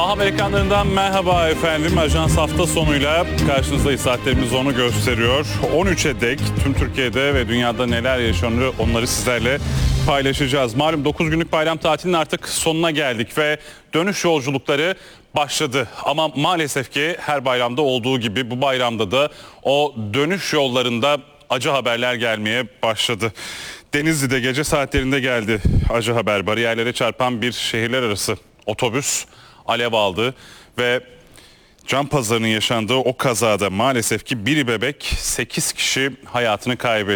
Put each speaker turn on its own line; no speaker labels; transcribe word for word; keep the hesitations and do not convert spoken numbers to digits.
A Haber ekranlarından merhaba efendim. Ajans hafta sonuyla karşınızdayız. Saatlerimiz onu gösteriyor. on üçe dek tüm Türkiye'de ve dünyada neler yaşanıyor onları sizlerle paylaşacağız. Malum dokuz günlük bayram tatilinin artık sonuna geldik ve dönüş yolculukları başladı. Ama maalesef ki her bayramda olduğu gibi bu bayramda da o dönüş yollarında acı haberler gelmeye başladı. Denizli'de gece saatlerinde geldi acı haber. Bariyerlere çarpan bir şehirler arası otobüs alev aldı ve can pazarının yaşandığı o kazada maalesef ki bir bebek sekiz kişi hayatını kaybetti.